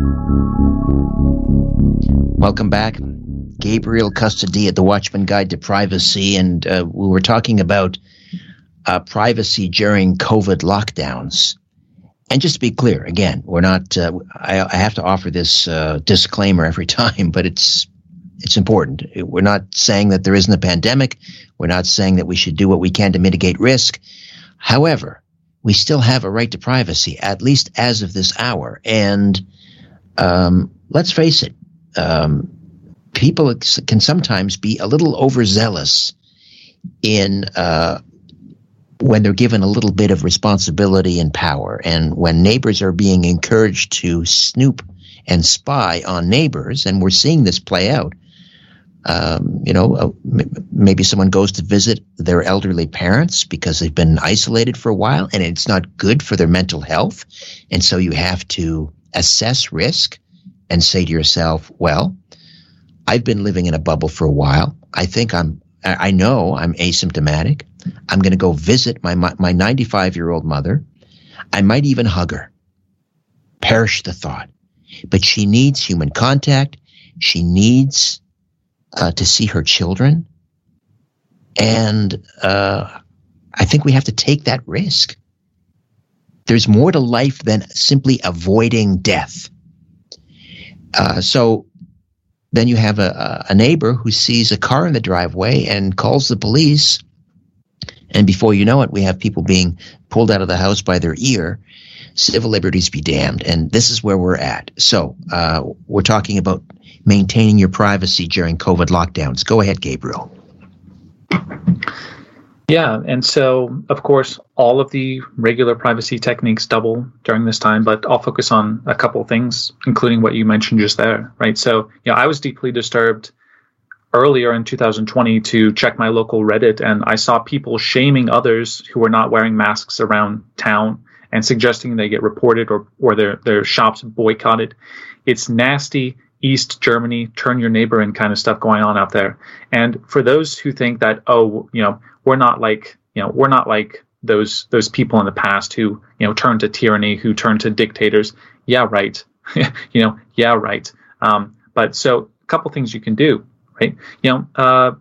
Welcome back. Gabriel Custodiet, The Watchman Guide to Privacy, and uh, we were talking about uh, privacy during COVID lockdowns. And just to be clear, again, we're not, uh, I, I have to offer this uh, disclaimer every time, but it's It's important. We're not saying that there isn't a pandemic. We're not saying that we should do what we can to mitigate risk. However, we still have a right to privacy, at least as of this hour. And um, let's face it, um, people can sometimes be a little overzealous in uh, when they're given a little bit of responsibility and power. And when neighbors are being encouraged to snoop and spy on neighbors, and we're seeing this play out. Um, you know, uh, m- maybe someone goes to visit their elderly parents because they've been isolated for a while and it's not good for their mental health. And so you have to assess risk and say to yourself, well, I've been living in a bubble for a while. I think I'm, I know I'm asymptomatic. I'm going to go visit my, my ninety-five year old mother. I might even hug her. Perish the thought. But she needs human contact. She needs uh, to see her children. And uh, I think we have to take that risk. There's more to life than simply avoiding death. Uh, so then you have a, a neighbor who sees a car in the driveway and calls the police. And before you know it, we have people being pulled out of the house by their ear. Civil liberties be damned. And this is where we're at. So uh, we're talking about maintaining your privacy during COVID lockdowns. Go ahead, Gabriel. Yeah. And so, of course, all of the regular privacy techniques double during this time, but I'll focus on a couple things, including what you mentioned just there, right? So, you know, I was deeply disturbed earlier in two thousand twenty to check my local Reddit, and I saw people shaming others who were not wearing masks around town and suggesting they get reported or, or their, their shops boycotted. It's nasty East Germany, turn your neighbor in kind of stuff going on out there. And for those who think that, oh, you know, we're not like, you know, we're not like those those people in the past who, you know, turned to tyranny, who turned to dictators. Yeah, right. you know, yeah, right. Um, but so a couple things you can do, right? You know, uh,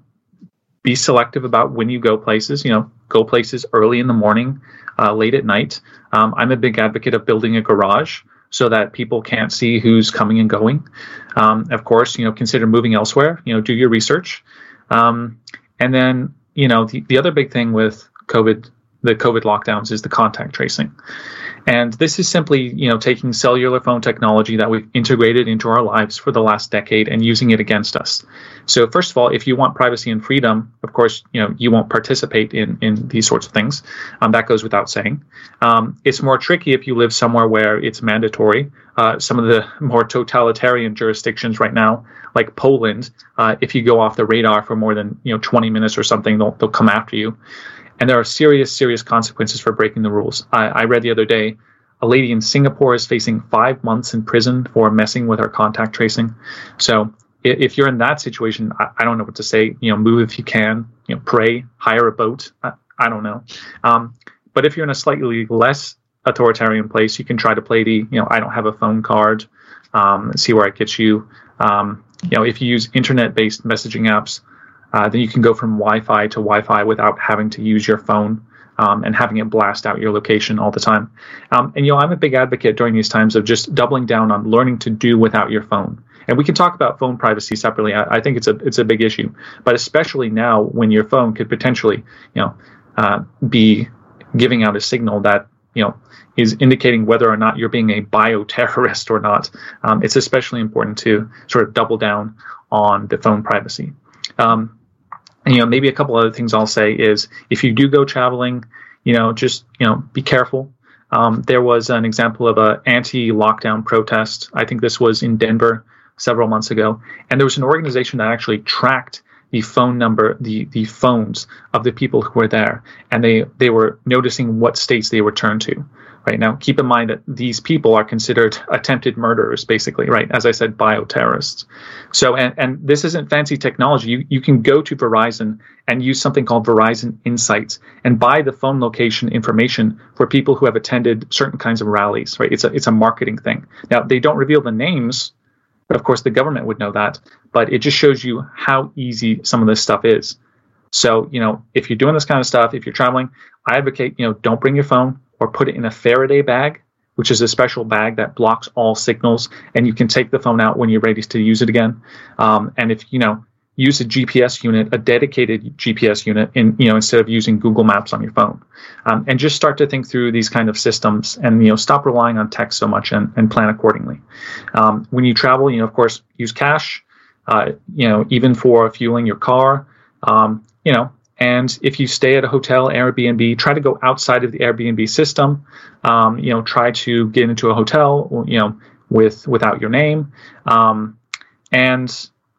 be selective about when you go places. You know, go places early in the morning, uh, late at night. Um, I'm a big advocate of building a garage so that people can't see who's coming and going. Um, of course, you know, consider moving elsewhere. You know, do your research. Um, and then, you know, the, the other big thing with COVID, the COVID lockdowns, is the contact tracing. And this is simply, you know, taking cellular phone technology that we've integrated into our lives for the last decade and using it against us. So first of all, if you want privacy and freedom, of course, you know, you won't participate in, in these sorts of things. Um, that goes without saying. Um, it's more tricky if you live somewhere where it's mandatory. Uh, some of the more totalitarian jurisdictions right now, like Poland, uh, if you go off the radar for more than, you know, twenty minutes or something, they'll, they'll come after you. And there are serious, serious consequences for breaking the rules. I, I read the other day, a lady in Singapore is facing five months in prison for messing with her contact tracing. So if you're in that situation, I, I don't know what to say. You know, move if you can. You know, pray, hire a boat. I, I don't know. Um, but if you're in a slightly less authoritarian place, you can try to play the, you know, I don't have a phone card. Um, see where it gets you. Um, you know, if you use internet-based messaging apps, Uh, then you can go from Wi-Fi to Wi-Fi without having to use your phone um, and having it blast out your location all the time. Um, and, you know, I'm a big advocate during these times of just doubling down on learning to do without your phone. And we can talk about phone privacy separately. I, I think it's a it's a big issue, but especially now when your phone could potentially, you know, uh, be giving out a signal that, you know, is indicating whether or not you're being a bioterrorist or not. Um, it's especially important to sort of double down on the phone privacy. Um, And, you know, maybe a couple other things I'll say is if you do go traveling, you know, just, you know, be careful. Um, there was an example of an anti-lockdown protest. I think this was in Denver several months ago. And there was an organization that actually tracked the phone number, the the phones of the people who were there. And they, they were noticing what states they returned to. Right now, keep in mind that these people are considered attempted murderers, basically, right? As I said, bioterrorists. So, and, and this isn't fancy technology. You, you can go to Verizon and use something called Verizon Insights and buy the phone location information for people who have attended certain kinds of rallies, right? It's a, it's a marketing thing. Now, they don't reveal the names, but of course the government would know that, but it just shows you how easy some of this stuff is. So, you know, if you're doing this kind of stuff, if you're traveling, I advocate, you know, don't bring your phone, or put it in a Faraday bag, which is a special bag that blocks all signals, and you can take the phone out when you're ready to use it again. Um, and if, you know, use a G P S unit, a dedicated G P S unit, in, you know, instead of using Google Maps on your phone. Um, and just start to think through these kind of systems and, you know, stop relying on text so much and, and plan accordingly. Um, when you travel, you know, of course, use cash, uh, you know, even for fueling your car, um, you know, and if you stay at a hotel, Airbnb, try to go outside of the Airbnb system. Um, you know, try to get into a hotel, you know, with without your name. Um, and,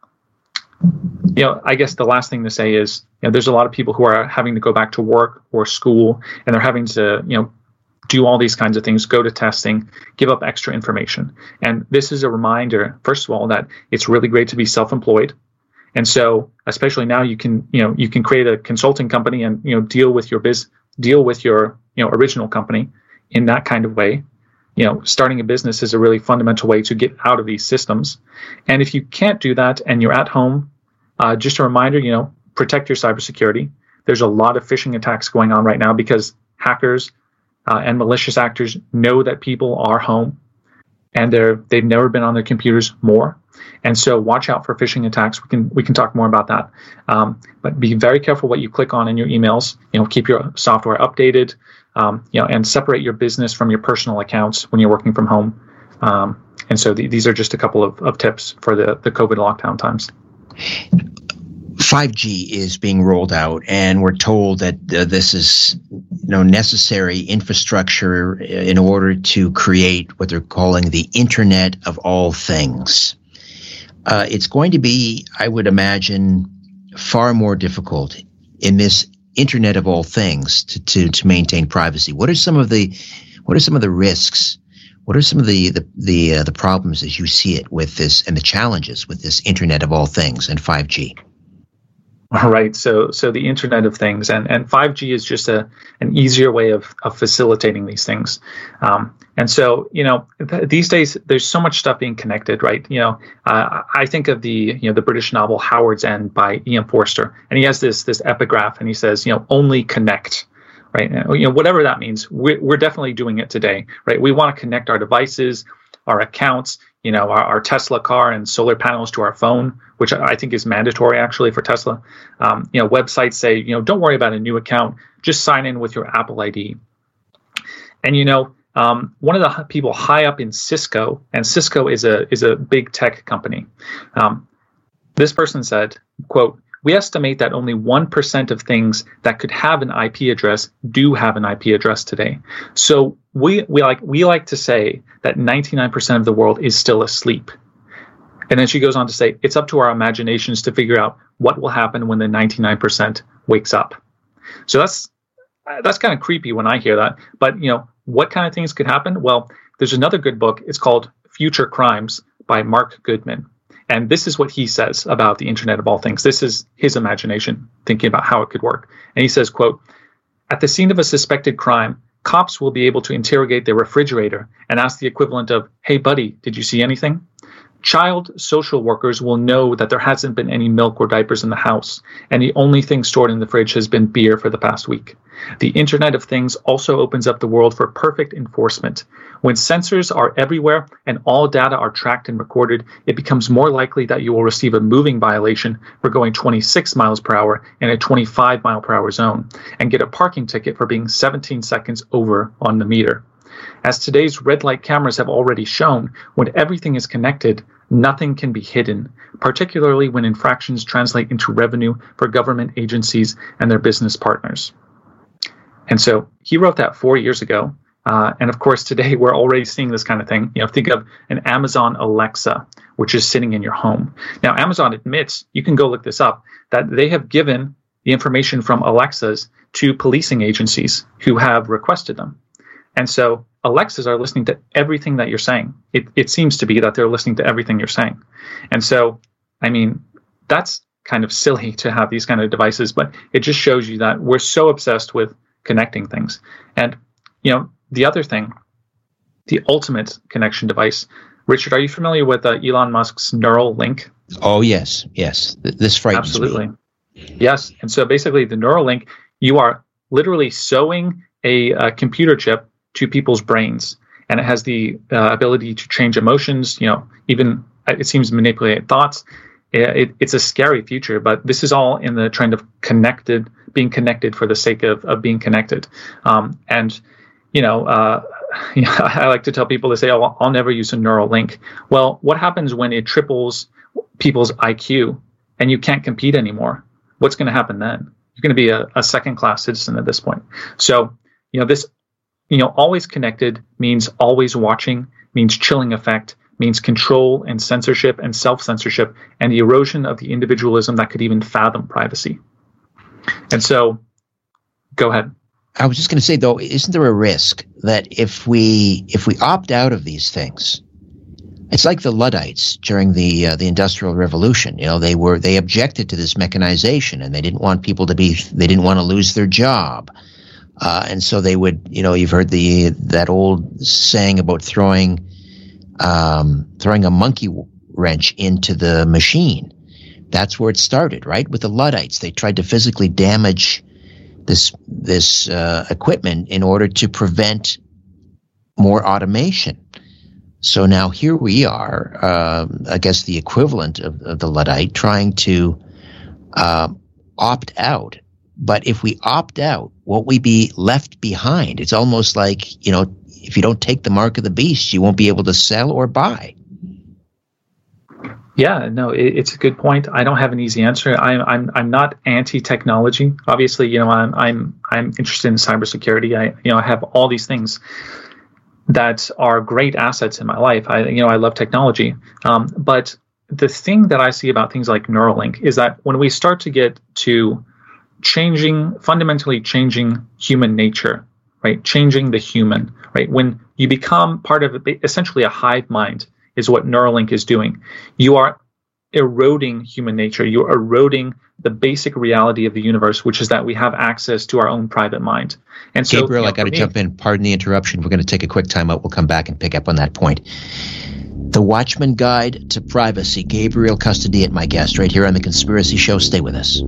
you know, I guess the last thing to say is, you know, there's a lot of people who are having to go back to work or school, and they're having to, you know, do all these kinds of things, go to testing, give up extra information. And this is a reminder, first of all, that it's really great to be self-employed. And so, especially now, you can, you know, you can create a consulting company and, you know, deal with your biz, deal with your, you know, original company in that kind of way. You know, starting a business is a really fundamental way to get out of these systems. And if you can't do that and you're at home, uh, just a reminder, you know, protect your cybersecurity. There's a lot of phishing attacks going on right now because hackers uh, and malicious actors know that people are home, and they're they've never been on their computers more. And so watch out for phishing attacks. We can we can talk more about that. Um, but be very careful what you click on in your emails. You know, keep your software updated. Um, you know, and separate your business from your personal accounts when you're working from home. Um, and so the, these are just a couple of, of tips for the, the COVID lockdown times. five G is being rolled out, and we're told that uh, this is, you know, necessary infrastructure in order to create what they're calling the Internet of All Things. Uh, it's going to be, I would imagine, far more difficult in this Internet of All Things to, to, to maintain privacy. What are some of the what are some of the risks? What are some of the the the, uh, the problems as you see it with this, and the challenges with this Internet of All Things and five G? Right. So so the Internet of Things, and, and five G is just a an easier way of, of facilitating these things. Um, and so, you know, th- these days there's so much stuff being connected, right? You know, uh, I think of the, you know, the British novel Howard's End by E M Forster, and he has this this epigraph, and he says, you know, only connect. Right. You know, whatever that means, we're, we're definitely doing it today. Right. We want to connect our devices, our accounts, you know, our, our Tesla car and solar panels to our phone, which I think is mandatory actually for Tesla. Um, you know, websites say, you know, don't worry about a new account, just sign in with your Apple I D. And, you know, um, one of the people high up in Cisco, and Cisco is a is a big tech company. Um, this person said, quote, "We estimate that only one percent of things that could have an I P address do have an I P address today. So we we like we like to say that ninety-nine percent of the world is still asleep." And then she goes on to say, "It's up to our imaginations to figure out what will happen when the ninety-nine percent wakes up." So that's that's kind of creepy when I hear that. But, you know, what kind of things could happen? Well, there's another good book. It's called Future Crimes by Mark Goodman. And this is what he says about the Internet of all things. This is his imagination thinking about how it could work. And he says, quote, "At the scene of a suspected crime, cops will be able to interrogate their refrigerator and ask the equivalent of, 'Hey, buddy, did you see anything?' Child social workers will know that there hasn't been any milk or diapers in the house, and the only thing stored in the fridge has been beer for the past week. The Internet of Things also opens up the world for perfect enforcement. When sensors are everywhere and all data are tracked and recorded, it becomes more likely that you will receive a moving violation for going twenty-six miles per hour in a twenty-five mile per hour zone, and get a parking ticket for being seventeen seconds over on the meter. As today's red light cameras have already shown, when everything is connected, nothing can be hidden, particularly when infractions translate into revenue for government agencies and their business partners." And so he wrote that four years ago. Uh, and of course, today we're already seeing this kind of thing. You know, think of an Amazon Alexa, which is sitting in your home. Now, Amazon admits, you can go look this up, that they have given the information from Alexas to policing agencies who have requested them. And so Alexas are listening to everything that you're saying. It, it seems to be that they're listening to everything you're saying. And so, I mean, that's kind of silly to have these kind of devices, but it just shows you that we're so obsessed with connecting things. And, you know, the other thing, the ultimate connection device. Richard, are you familiar with uh, Elon Musk's Neuralink? Oh, yes, yes. Th- this frightens Absolutely. me. Yes. And so basically the Neuralink, you are literally sewing a, a computer chip to people's brains, and it has the uh, ability to change emotions, you know, even it seems manipulate thoughts. It, it, it's a scary future, but this is all in the trend of connected, being connected for the sake of, of being connected. Um, and, you know, uh, I like to tell people to say, oh, I'll never use a Neuralink. Well, what happens when it triples people's I Q and you can't compete anymore? What's going to happen then? You're going to be a, a second-class citizen at this point. So, you know, this, you know, always connected means always watching, means chilling effect, means control and censorship and self-censorship, and the erosion of the individualism that could even fathom privacy. And so, go ahead. I was just going to say, though, isn't there a risk that if we if we opt out of these things, it's like the Luddites during the uh, the Industrial Revolution. You know, they were they objected to this mechanization, and they didn't want people to be they didn't want to lose their job, uh, and so they would. You know, you've heard the that old saying about throwing um, throwing a monkey wrench into the machine. That's where it started, right? With the Luddites, they tried to physically damage this this uh, equipment in order to prevent more automation. So now here we are, uh, I guess the equivalent of, of the Luddite, trying to uh, opt out. But if we opt out, won't we be left behind? It's almost like, you know, if you don't take the mark of the beast, you won't be able to sell or buy. Yeah, no, it, it's a good point. I don't have an easy answer. I'm I'm I'm not anti-technology. Obviously, you know, I'm I'm I'm interested in cybersecurity. I you know I have all these things that are great assets in my life. I you know I love technology. Um, but the thing that I see about things like Neuralink is that when we start to get to changing, fundamentally changing human nature, right? Changing the human, right? When you become part of essentially a hive mind, is what Neuralink is doing. You are eroding human nature. You're eroding the basic reality of the universe, which is that we have access to our own private mind. And so, Gabriel, you know, I got to me, jump in. Pardon the interruption. We're going to take a quick time out. We'll come back and pick up on that point. The Watchman Guide to Privacy. Gabriel Custodiet, my guest, right here on The Conspiracy Show. Stay with us.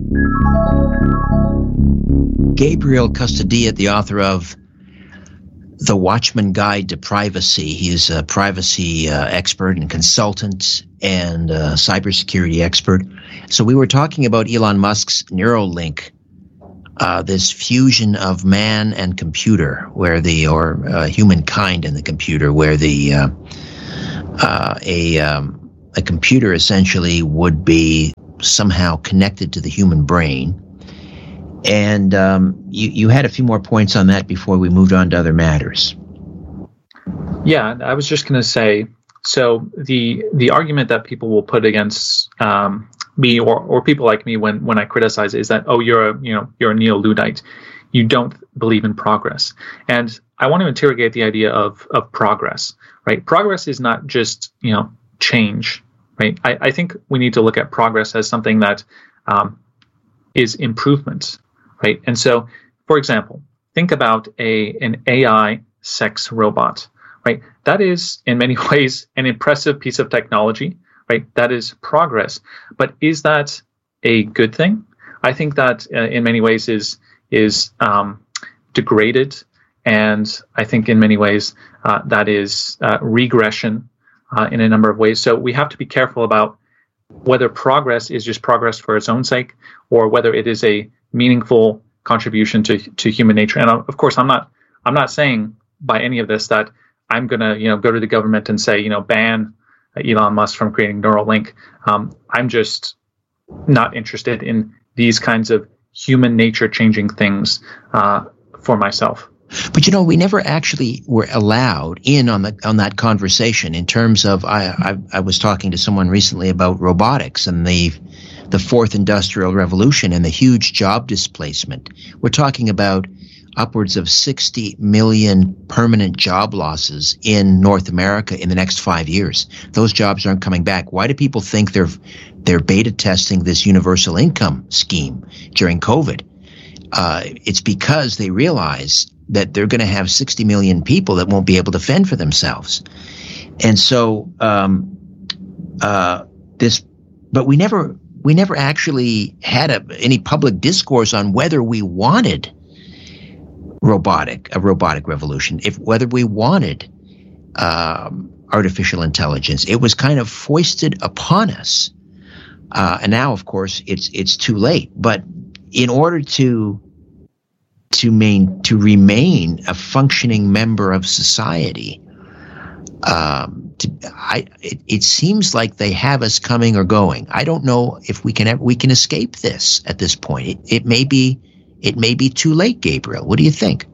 Gabriel Custodiet, the author of The Watchman Guide to Privacy. He is a privacy uh, expert and consultant and a cybersecurity expert. So we were talking about Elon Musk's Neuralink, uh, this fusion of man and computer, where the or uh, humankind and the computer, where the uh, uh, a um, a computer essentially would be somehow connected to the human brain. And um, you, you had a few more points on that before we moved on to other matters. Yeah, I was just going to say, so the the argument that people will put against um, me or, or people like me when, when I criticize it is that, oh, you're a you know you're a neo-Luddite, you don't believe in progress. And I want to interrogate the idea of of progress, right? Progress is not just you know change, right? I, I think we need to look at progress as something that um, is improvement. Right. And so, for example, think about a an A I sex robot. Right. That is in many ways an impressive piece of technology. Right. That is progress. But is that a good thing? I think that uh, in many ways is is um, degraded. And I think in many ways uh, that is uh, regression uh, in a number of ways. So we have to be careful about whether progress is just progress for its own sake or whether it is a meaningful contribution to to human nature. And of course, I'm not I'm not saying by any of this that I'm going to you know go to the government and say you know ban Elon Musk from creating Neuralink. Um, I'm just not interested in these kinds of human nature changing things uh, for myself. But you know, we never actually were allowed in on the on that conversation in terms of I I, I was talking to someone recently about robotics and the the fourth industrial revolution and the huge job displacement. We're talking about upwards of sixty million permanent job losses in North America in the next five years. Those jobs aren't coming back. Why do people think they're they're beta testing this universal income scheme during COVID? Uh, it's because they realize that they're going to have sixty million people that won't be able to fend for themselves. And so um, uh, this, but we never we never actually had a, any public discourse on whether we wanted robotic a robotic revolution, if whether we wanted um, artificial intelligence. It was kind of foisted upon us, uh, and now, of course, it's it's too late. But in order to to main to remain a functioning member of society, um, to, I it, it seems like they have us coming or going. I don't know if we can we can escape this at this point. It, it may be it may be too late, Gabriel. What do you think?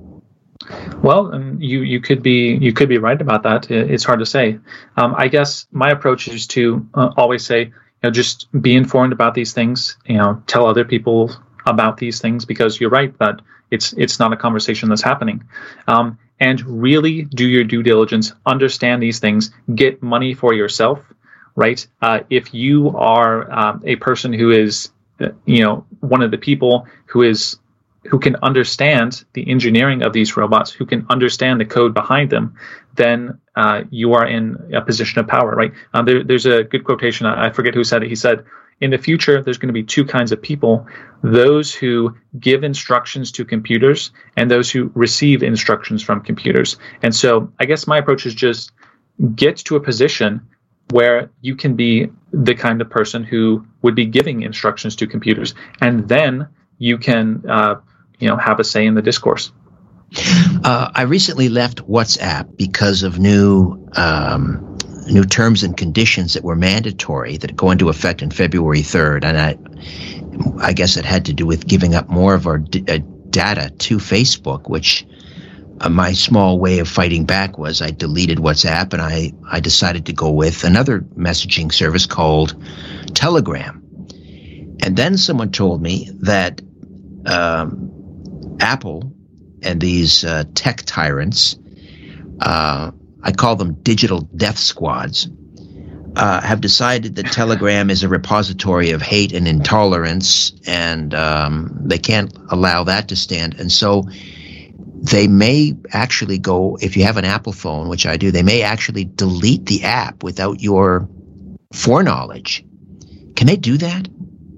Well, um, you you could be you could be right about that. It's hard to say. Um, I guess my approach is to uh, always say, you know, just be informed about these things. You know, tell other people about these things, because you're right that it's it's not a conversation that's happening. Um, and really do your due diligence, understand these things, get money for yourself, right? Uh, if you are um, a person who is, you know, one of the people who is who can understand the engineering of these robots, who can understand the code behind them, then uh, you are in a position of power, right? Uh, there, there's a good quotation. I forget who said it. He said, in the future, there's going to be two kinds of people: those who give instructions to computers and those who receive instructions from computers. And so I guess my approach is just get to a position where you can be the kind of person who would be giving instructions to computers, and then you can uh, you know, have a say in the discourse. Uh, I recently left WhatsApp because of new um, new terms and conditions that were mandatory that go into effect on February third, and I, I guess it had to do with giving up more of our d- uh, data to Facebook, which uh, my small way of fighting back was I deleted WhatsApp and I, I decided to go with another messaging service called Telegram. And then someone told me that um, Apple and these uh, tech tyrants, uh, I call them digital death squads, uh, have decided that Telegram is a repository of hate and intolerance, and um, they can't allow that to stand. And so they may actually go, if you have an Apple phone, which I do, they may actually delete the app without your foreknowledge. Can they do that?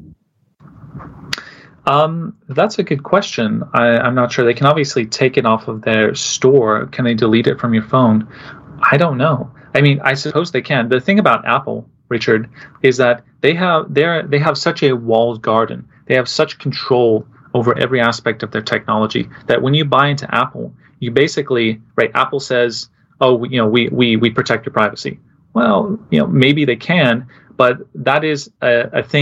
Um, that's a good question. I, I'm not sure. They can obviously take it off of their store. Can they delete it from your phone? I don't know. I mean, I suppose they can. The thing about Apple, Richard, is that they have they they have such a walled garden. They have such control over every aspect of their technology that when you buy into Apple, you basically, right, Apple says, oh, we, you know, we, we, we protect your privacy. Well, you know, maybe they can, but that is a, a thing